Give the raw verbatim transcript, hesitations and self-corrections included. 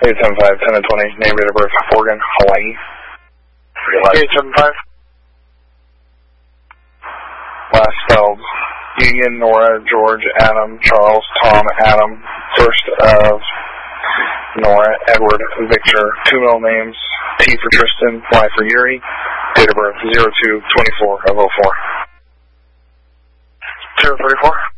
eight seven five, ten and twenty, name, date of birth, Oregon, Hawaii. eight seven five. Last spelled, Union, Nora, George, Adam, Charles, Tom, Adam, first of Nora, Edward, Victor, two middle names, T for Tristan, Y for Yuri, date of birth, zero two twenty-four of oh four. zero thirty-four.